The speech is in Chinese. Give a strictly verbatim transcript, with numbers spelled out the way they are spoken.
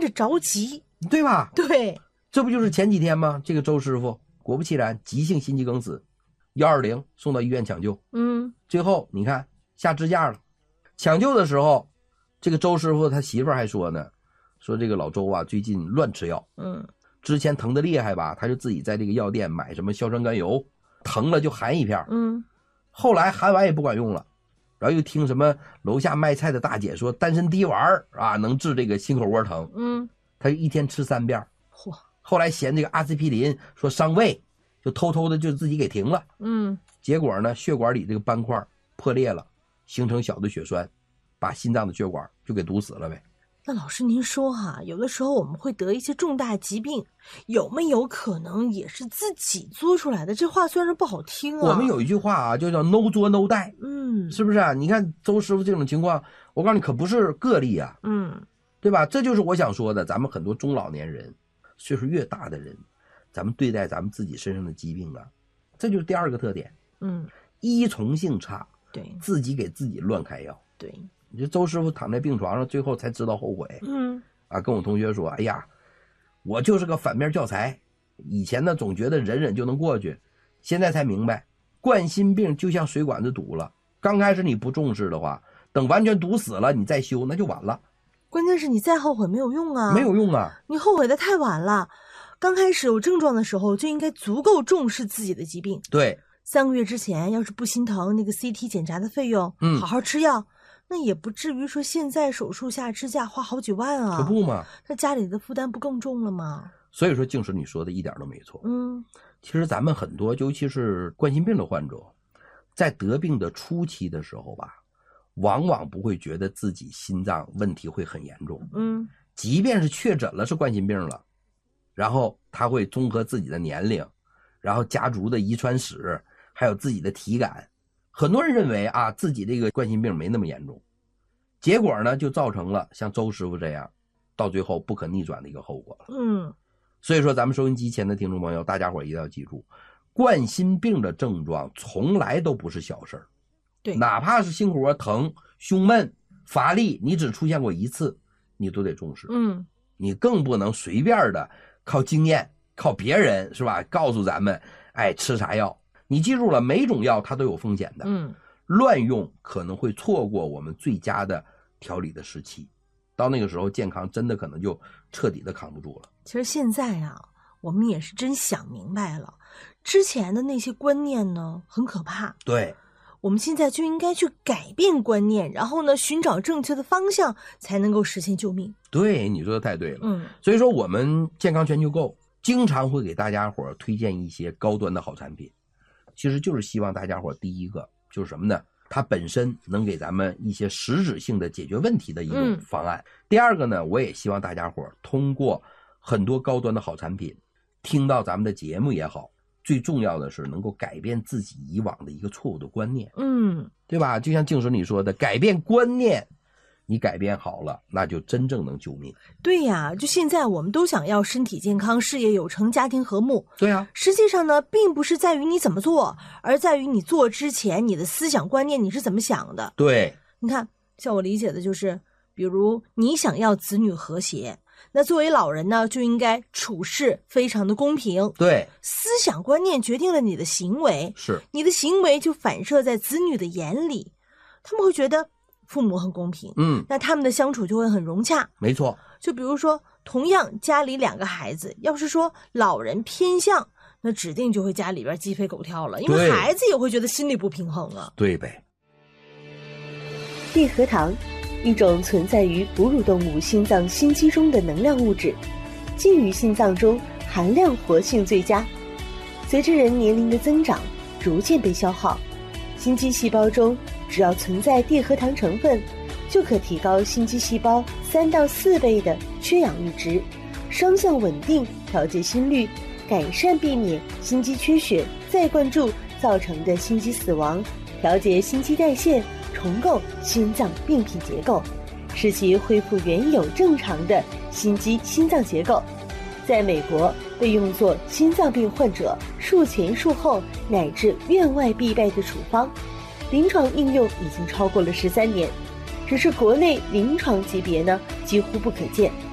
着着急， 对吧？ 对， 这不就是前几天吗？这个周师傅果不其然急性心肌梗死，一二零送到医院抢救， 嗯， 最后你看下支架了。抢救的时候，这个周师傅他媳妇儿还说呢，说这个老周啊最近乱吃药， 嗯， 之前疼得厉害吧，他就自己在这个药店买什么硝酸甘油，疼了就含一片， 嗯， 后来含完也不管用了，然后又听什么楼下卖菜的大姐说丹参滴丸啊能治这个心口窝疼， 嗯， 他就一天吃三遍， 嚯， 后来嫌这个阿司匹林说伤胃，就偷偷的就自己给停了， 嗯， 结果呢血管里这个斑块破裂了，形成小的血栓，把心脏的血管就给堵死了呗。 那老师您说哈、啊，有的时候我们会得一些重大疾病，有没有可能也是自己作出来的？这话虽然不好听啊。 我们有一句话啊，就叫 no 作 no die， 嗯， 是不是啊？你看周师傅这种情况，我告诉你可不是个例啊， 嗯， 对吧？这就是我想说的，咱们很多中老年人，岁数越大的人，咱们对待咱们自己身上的疾病啊，这就是第二个特点。 嗯， 依从性差， 对， 自己给自己乱开药。 对， 你这周师傅躺在病床上，最后才知道后悔。 嗯， 啊，跟我同学说，哎呀，我就是个反面教材。以前呢，总觉得忍忍就能过去，现在才明白，冠心病就像水管子堵了，刚开始你不重视的话，等完全堵死了，你再修那就晚了。 关键是你再后悔没有用啊， 没有用啊， 你后悔的太晚了。刚开始有症状的时候，就应该足够重视自己的疾病。 对， 三个月之前要是不心疼那个 C T 检查的费用， 嗯， 好好吃药，那也不至于说现在手术下支架花好几万啊。 可不嘛， 那家里的负担不更重了吗？ 所以说静师你说的一点都没错。 嗯， 其实咱们很多尤其是冠心病的患者，在得病的初期的时候吧，往往不会觉得自己心脏问题会很严重。 嗯， 即便是确诊了是冠心病了，然后他会综合自己的年龄，然后家族的遗传史，还有自己的体感，很多人认为啊自己这个冠心病没那么严重，结果呢就造成了像周师傅这样到最后不可逆转的一个后果了。 嗯， 所以说咱们收音机前的听众朋友，大家伙一定要记住，冠心病的症状从来都不是小事儿。 对， 哪怕是心口窝疼、胸闷、乏力，你只出现过一次，你都得重视。 嗯， 你更不能随便的靠经验、靠别人是吧？告诉咱们，哎，吃啥药？你记住了，每种药它都有风险的。 嗯， 乱用可能会错过我们最佳的调理的时期，到那个时候健康真的可能就彻底的扛不住了。 其实现在啊，我们也是真想明白了，之前的那些观念呢很可怕。 对， 我们现在就应该去改变观念，然后呢寻找正确的方向，才能够实现救命。 对，你说的太对了。 嗯， 所以说我们健康全球购经常会给大家伙推荐一些高端的好产品，其实就是希望大家伙第一个就是什么呢？它本身能给咱们一些实质性的解决问题的一种方案。嗯、第二个呢，我也希望大家伙通过很多高端的好产品，听到咱们的节目也好，最重要的是能够改变自己以往的一个错误的观念。 嗯， 对吧？就像静师你说的，改变观念，你改变好了，那就真正能救命。 对呀，就现在我们都想要身体健康、事业有成、家庭和睦。 对呀， 实际上呢，并不是在于你怎么做，而在于你做之前你的思想观念你是怎么想的。 对， 你看，像我理解的就是，比如你想要子女和谐，那作为老人呢，就应该处事非常的公平。 对， 思想观念决定了你的行为， 是你的行为就反射在子女的眼里，他们会觉得父母很公平， 嗯， 那他们的相处就会很融洽。 没错， 就比如说，同样家里两个孩子，要是说老人偏向，那指定就会家里边鸡飞狗跳了，因为孩子也会觉得心里不平衡啊。 对呗。 地核糖，一种存在于哺乳动物心脏心肌中的能量物质，浸于心脏中，含量活性最佳。随着人年龄的增长，逐渐被消耗。心肌细胞中只要存在地核糖成分，就可提高心肌细胞三到四倍的缺氧阈值，双向稳定调节心率，改善避免心肌缺血再灌注造成的心肌死亡，调节心肌代谢，重构心脏病变结构，使其恢复原有正常的心肌心脏结构。在美国被用作心脏病患者术前术后乃至院外必备的处方，临床应用已经超过了十三年，只是国内临床级别呢几乎不可见。